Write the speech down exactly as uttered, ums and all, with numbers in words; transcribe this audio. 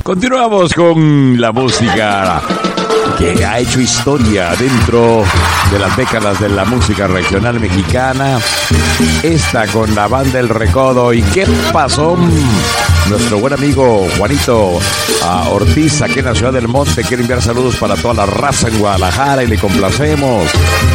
Continuamos con la música que ha hecho historia dentro de las décadas de la música regional mexicana. Esta con la banda El Recodo. ¿Y qué pasó? Nuestro buen amigo Juanito uh, Ortiz, aquí en la ciudad del Monte, quiere enviar saludos para toda la raza en Guadalajara y le complacemos.